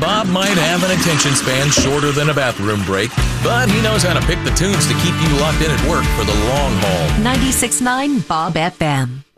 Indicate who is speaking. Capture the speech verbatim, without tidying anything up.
Speaker 1: Bob might have an attention span shorter than a bathroom break, but he knows how to pick the tunes to keep you locked in at work for the long haul.
Speaker 2: ninety-six point nine Bob F M.